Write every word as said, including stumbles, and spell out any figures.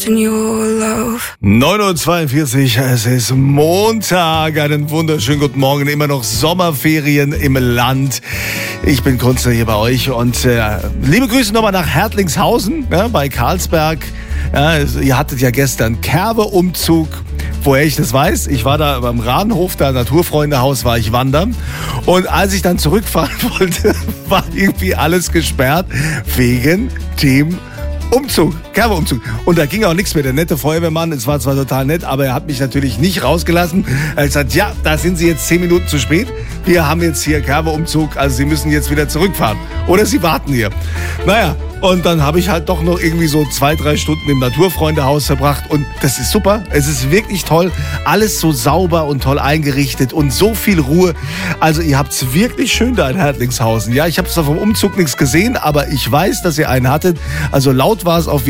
neun Uhr zweiundvierzig, es ist Montag, einen wunderschönen guten Morgen, immer noch Sommerferien im Land. Ich bin Kunstler hier bei euch und äh, liebe Grüße nochmal nach Hertlingshausen, ja, bei Karlsberg. Ja, ihr hattet ja gestern Kerwe-Umzug. Woher ich das weiß, ich war da beim Rahnhof, da Naturfreundehaus, war ich wandern. Und als ich dann zurückfahren wollte, war irgendwie alles gesperrt wegen dem Umzug, Kerwe-Umzug. Und da ging auch nichts mehr. Der nette Feuerwehrmann, es war zwar total nett, aber er hat mich natürlich nicht rausgelassen. Er hat gesagt, ja, da sind Sie jetzt zehn Minuten zu spät. Wir haben jetzt hier Kerwe-Umzug, also Sie müssen jetzt wieder zurückfahren. Oder Sie warten hier. Naja, und dann habe ich halt doch noch irgendwie so zwei, drei Stunden im Naturfreundehaus verbracht. Und das ist super. Es ist wirklich toll. Alles so sauber und toll eingerichtet und so viel Ruhe. Also ihr habt es wirklich schön da in Hertlingshausen. Ja, ich habe zwar vom Umzug nichts gesehen, aber ich weiß, dass ihr einen hattet. Also laut war es auf